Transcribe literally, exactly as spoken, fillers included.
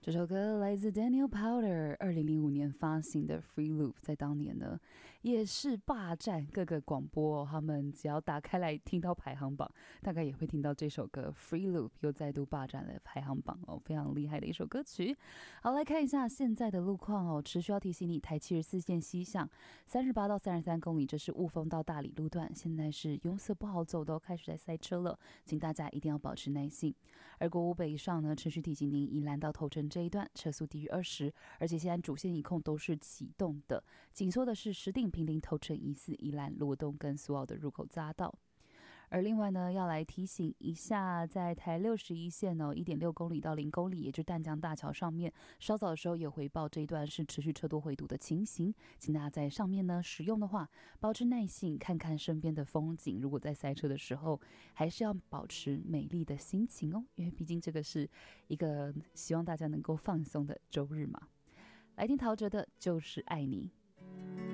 这首歌来自 Daniel Powter 二零零五年发行的 Free Loop， 在当年呢也是霸占各个广播、哦、他们只要打开来听到排行榜，大概也会听到这首歌 Free Loop 又再度霸占了排行榜哦，非常厉害的一首歌曲。好，来看一下现在的路况哦，持续要提醒你，台七十四线西向三十八到三十三公里，这是雾峰到大理路段，现在是拥塞不好走的、哦，开始在塞车了，请大家一定要保持耐性。而国五北以上呢，持续提醒您宜兰到头城这一段车速低于二十，而且现在主线一控都是启动的，紧缩的是石碇、坪林、头城、宜四、宜兰、罗东跟苏澳的入口匝道。而另外呢，要来提醒一下，在台六十一线哦，一点六公里到零公里，也就是淡江大桥上面，稍早的时候有回报这一段是持续车多回堵的情形，请大家在上面呢使用的话，保持耐性，看看身边的风景。如果在塞车的时候，还是要保持美丽的心情哦，因为毕竟这个是一个希望大家能够放松的周日嘛。来听陶喆的《就是爱你》。